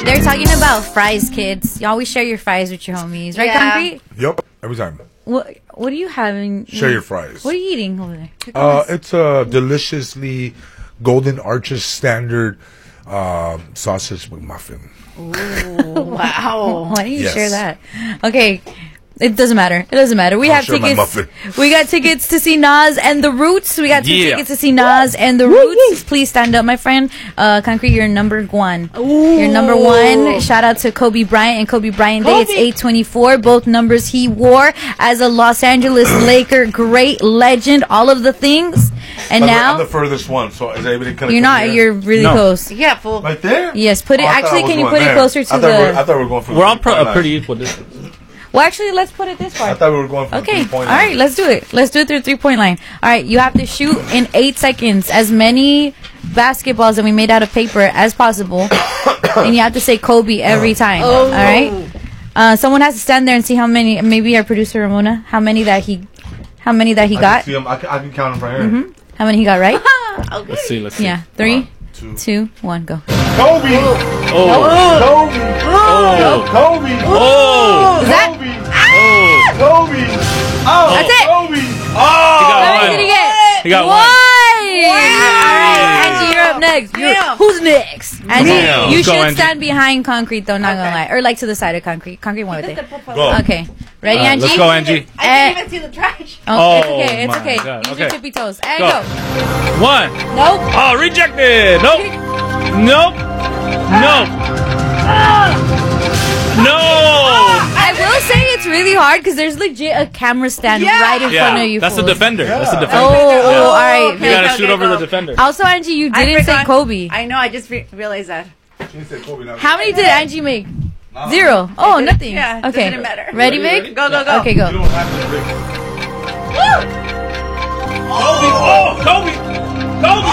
They're talking about fries, kids. You always share your fries with your homies, right, Concrete? Yep, every time. What are you having? Share your fries. What are you eating over there? It's a deliciously Golden Arches standard sausage McMuffin. Ooh, wow. Why do you share that? Okay. It doesn't matter. We have tickets. We got tickets to see Nas and the Roots. We got 2 tickets to see Nas and the Roots. Please stand up, my friend. Concrete, you're number 1. You're number 1. Shout out to Kobe Bryant and Kobe Bryant Day. It's 8/24. Both numbers he wore as a Los Angeles Laker great legend. All of the things. And now I'm the furthest one. So is anybody kind of? You're not. You're really close. Yeah, full. Right there. Yes. Put it. Actually, can you put it closer to the? I thought we were going for. We're all pretty equal distance. Well, actually, let's put it this far. I thought we were going for okay. 3-point line. All right, let's do it. Let's do it through 3-point line. All right, you have to shoot in 8 seconds as many basketballs that we made out of paper as possible, and you have to say Kobe every time. All right. Someone has to stand there and see how many. Maybe our producer Ramona, how many that he got. I can count them right here. How many he got right? Okay. Let's see. Yeah, 3, 2, 1, go. Kobe. Kobe. Kobe. Oh. Is that? Kobe. Oh. That's it. Kobe. He got How one. many did he get? He got one. one. All right, Angie, you're up next. Who's next? Angie, Damn. you Let's go, should Angie. stand behind Concrete, though. Not gonna lie, or like to the side of Concrete. Concrete, one with it. Go. Okay, ready, Angie? Let's go, Angie. I can't even see the trash. Oh, it's okay. It's my okay. God. Use your Okay. tippy toes. And Go. go. 1. Nope. Oh, rejected. Nope. Nope. Nope. No. I will say it's really hard because there's legit a camera stand right in front of you. That's the fools. defender. That's the defender. Oh, all right. You gotta shoot over the defender. Also, Angie, you didn't say Kobe. I know. I just realized that. How many did Angie make? 0. Oh, nothing. Yeah. Okay. Doesn't matter. Ready, Vic? Go, go, go. Okay, go. You don't have to break. Kobe. Oh, Kobe. Kobe.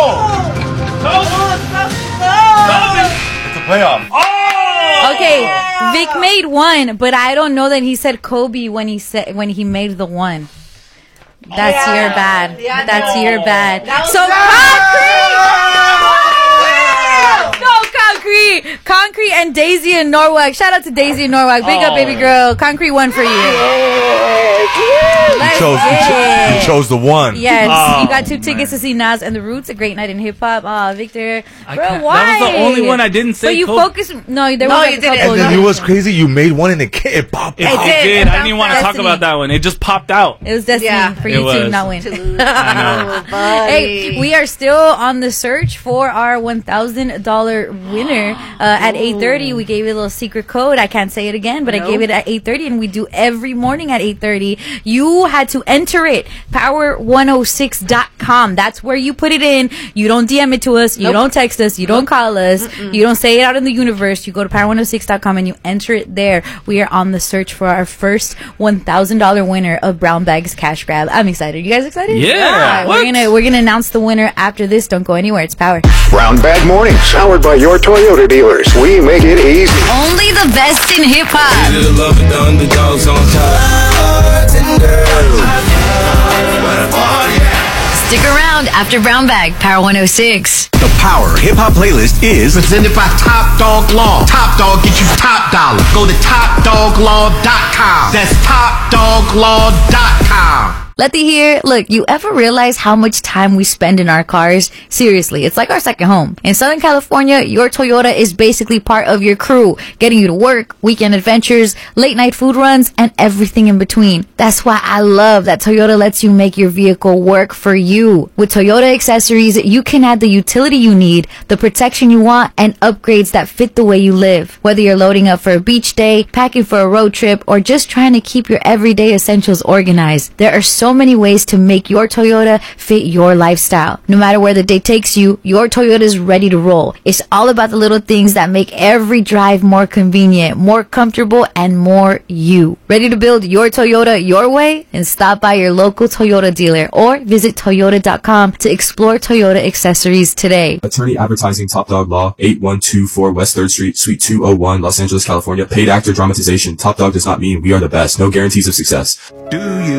Kobe. It's a playoff. Oh. Okay, Vic made 1, but I don't know that he said Kobe when he made the 1. That's your bad. Yeah, That's no. your bad. So Concrete and Daisy and Norwalk. Shout out to Daisy and Norwalk. Big up, baby girl. Concrete 1 for you. Let's get You it. chose the one. Yes, Oh, you got 2 tickets to see Nas and the Roots. A great night in hip hop. Victor, bro, why? That was the only one I didn't say. But you Kobe. focus. No, there was like you a didn't. couple. And then it was crazy. You made one and it popped It out. did. I didn't even want to talk Destiny. about that one. It just popped out. It was destiny for It you to was. not win. I know. Hey, we are still on the search for our $1,000 winner. At 8:30, we gave it a little secret code. I can't say it again, but I gave it at 8:30, and we do every morning at 8:30. You had to enter it. Power106.com. That's where you put it in. You don't DM it to us. You don't text us. You don't call us. You don't say it out in the universe. You go to power106.com and you enter it there. We are on the search for our first $1,000 winner of Brown Bags Cash Grab. I'm excited. You guys excited? Yeah. All right, we're gonna announce the winner after this. Don't go anywhere. It's Power. Brown Bag Mornings, powered by your Toyota dealers. We make it easy. Only the best in hip hop. Stick around after Brown Bag, Power 106. The Power Hip Hop Playlist is presented by Top Dog Law. Top Dog get you top dollar. Go to TopDogLaw.com. That's TopDogLaw.com. Letty here. Look, you ever realize how much time we spend in our cars? Seriously, it's like our second home. In Southern California, your Toyota is basically part of your crew, getting you to work, weekend adventures, late night food runs, and everything in between. That's why I love that Toyota lets you make your vehicle work for you. With Toyota accessories, you can add the utility you need, the protection you want, and upgrades that fit the way you live. Whether you're loading up for a beach day, packing for a road trip, or just trying to keep your everyday essentials organized, there are so many ways to make your Toyota fit your lifestyle. No matter where the day takes you, your Toyota is ready to roll. It's all about the little things that make every drive more convenient, more comfortable, and more you. Ready to build your Toyota your way? And stop by your local Toyota dealer or visit Toyota.com to explore Toyota accessories today. Attorney Advertising, Top Dog Law, 8124 West 3rd Street, Suite 201, Los Angeles, California. Paid actor dramatization. Top Dog does not mean we are the best. No guarantees of success. Do you?